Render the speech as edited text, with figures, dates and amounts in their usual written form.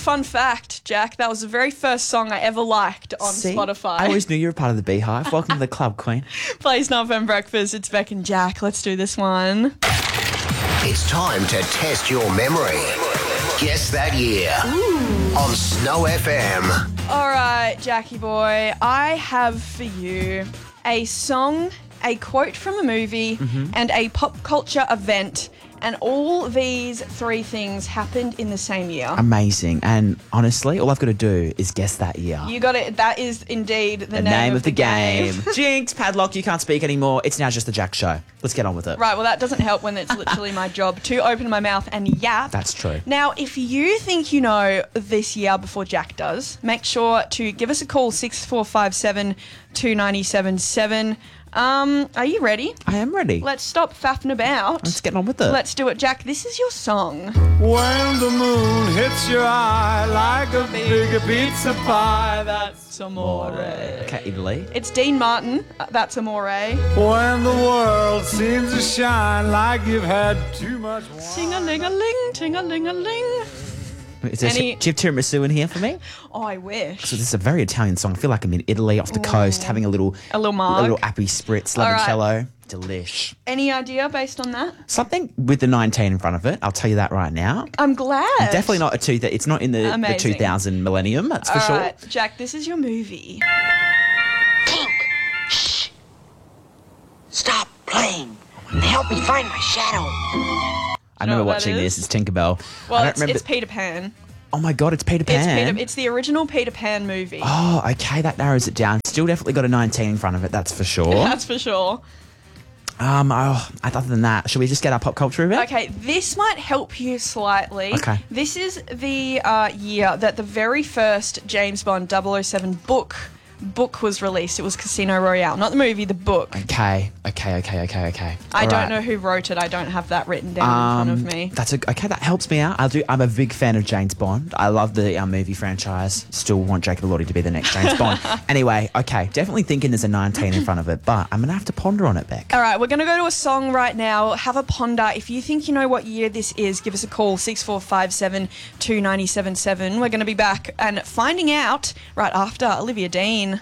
fun fact, Jack. That was the very first song I ever liked on Spotify. I always knew you were part of the Beehive. Welcome to the club, Queen. Plays November Breakfast. It's Beck and Jack. Let's do this one. It's time to test your memory. Guess that year on Snow FM. All right, Jackie boy. I have for you a song, a quote from a movie, and a pop culture event. And all these three things happened in the same year. Amazing. And honestly, all I've got to do is guess that year. You got it. That is indeed the name of the game. Jinx, Padlock, you can't speak anymore. It's now just the Jack Show. Let's get on with it. Right, well, that doesn't help when it's literally my job to open my mouth and yap. That's true. Now, if you think you know this year before Jack does, make sure to give us a call, 6457 2977. Are you ready? I am ready. Let's stop faffing about. Let's get on with it. Let's do it, Jack. This is your song. When the moon hits your eye like a big pizza pie, that's amore. Okay, Italy. It's Dean Martin. That's Amore. When the world seems to shine like you've had too much wine. Ting-a-ling-a-ling, ting-a-ling-a-ling. Is there, do you have tiramisu in here for me? Oh, I wish. So this is a very Italian song. I feel like I'm in Italy off the coast having a little mug. A little appy spritz, limoncello. Delish. Any idea based on that? Something with the 19 in front of it. I'll tell you that right now. I'm glad. Definitely not it's not in the 2000 millennium, that's for sure. All right, Jack, this is your movie. Tink! Shh! Stop playing and help me find my shadow. I remember what watching that this. is? It's Tinkerbell. Well, it's Peter Pan. Oh my God, it's Peter Pan. It's the original Peter Pan movie. Oh, okay, that narrows it down. Still definitely got a 19 in front of it, that's for sure. That's for sure. Other than that, should we just get our pop culture a bit? Okay, this might help you slightly. Okay. This is the year that the very first James Bond 007 book was released. It was Casino Royale, not the movie, the book. Okay. I don't know who wrote it. I don't have that written down in front of me. That helps me out. I'm a big fan of James Bond. I love the movie franchise. Still want Jacob Elordi to be the next James Bond. Anyway, okay, definitely thinking there's a 19 in front of it, but I'm going to have to ponder on it, Beck. All right, we're going to go to a song right now. Have a ponder. If you think you know what year this is, give us a call, 6457 2977. We're going to be back and finding out right after Olivia Dean.